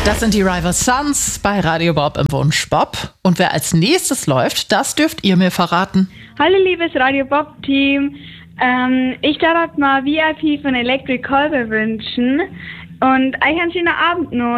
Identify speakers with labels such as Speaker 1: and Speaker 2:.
Speaker 1: Das sind die Rival Sons bei Radio Bob im Wunsch Bob. Und wer als nächstes läuft, das dürft ihr mir verraten.
Speaker 2: Hallo liebes Radio Bob Team. Ich darf mal VIP von Electric Callboy wünschen und euch einen schönen Abend noch.